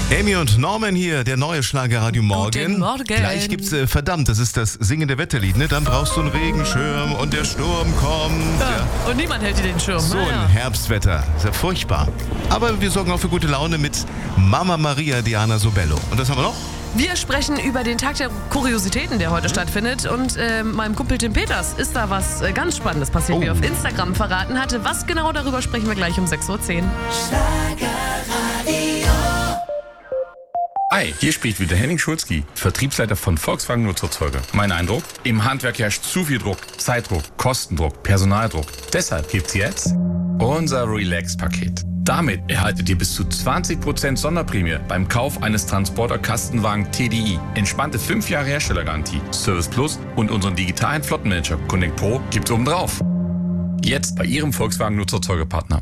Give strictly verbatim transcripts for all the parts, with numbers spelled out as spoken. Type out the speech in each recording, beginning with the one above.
Amy und Norman hier, der neue Schlagerradio Morgen. Guten Morgen. Gleich gibt's, äh, verdammt, das ist das singende Wetterlied, ne? Dann brauchst du einen Regenschirm und der Sturm kommt. Ja. Ja. Und niemand hält dir den Schirm. So naja. ein Herbstwetter, ist ja furchtbar. Aber wir sorgen auch für gute Laune mit Mama Maria Diana Sobello. Und das haben wir noch? Wir sprechen über den Tag der Kuriositäten, der heute stattfindet. Und äh, meinem Kumpel Tim Peters ist da was äh, ganz Spannendes passiert, Oh. wie er auf Instagram verraten hatte. Was genau, darüber sprechen wir gleich um sechs Uhr zehn. Hi, hier spricht wieder Henning Schulzki, Vertriebsleiter von Volkswagen Nutzerzeuger. Mein Eindruck? Im Handwerk herrscht zu viel Druck, Zeitdruck, Kostendruck, Personaldruck. Deshalb gibt's jetzt unser Relax-Paket. Damit erhaltet ihr bis zu zwanzig Prozent Sonderprämie beim Kauf eines Transporter-Kastenwagen T D I. Entspannte fünf Jahre Herstellergarantie, Service Plus und unseren digitalen Flottenmanager Connect Pro gibt's obendrauf. Jetzt bei Ihrem Volkswagen Nutzerzeugerpartner.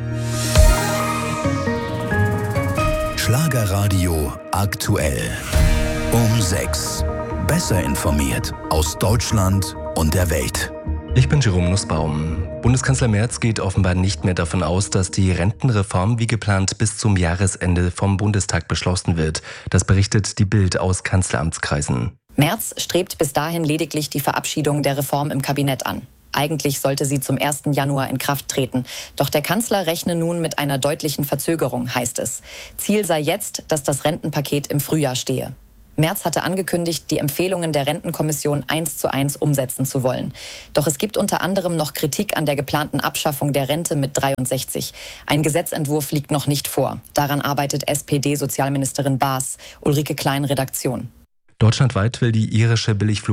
Schlagerradio aktuell. Um sechs. Besser informiert aus Deutschland und der Welt. Ich bin Jerome Nussbaum. Bundeskanzler Merz geht offenbar nicht mehr davon aus, dass die Rentenreform wie geplant bis zum Jahresende vom Bundestag beschlossen wird. Das berichtet die Bild aus Kanzleramtskreisen. Merz strebt bis dahin lediglich die Verabschiedung der Reform im Kabinett an. Eigentlich sollte sie zum ersten Januar in Kraft treten. Doch der Kanzler rechne nun mit einer deutlichen Verzögerung, heißt es. Ziel sei jetzt, dass das Rentenpaket im Frühjahr stehe. Merz hatte angekündigt, die Empfehlungen der Rentenkommission eins zu eins umsetzen zu wollen. Doch es gibt unter anderem noch Kritik an der geplanten Abschaffung der Rente mit dreiundsechzig. Ein Gesetzentwurf liegt noch nicht vor. Daran arbeitet S P D-Sozialministerin Baas. Ulrike Klein, Redaktion. Deutschlandweit will die irische Billigflug